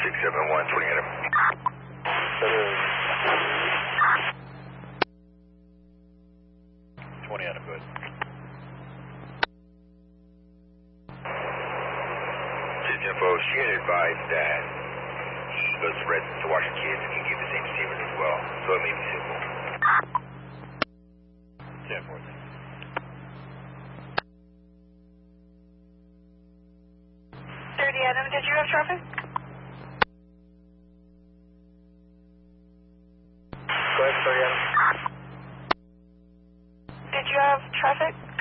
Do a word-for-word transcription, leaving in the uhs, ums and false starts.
six seven one, twenty Adam. twenty Adam, good. Just info, she had advised that he goes to residence to watch the kids and he gave the same statement as well, so it may be simple. ten fourteen. thirty Adam, did you have traffic? Go ahead, thirty Adam. Did you have traffic?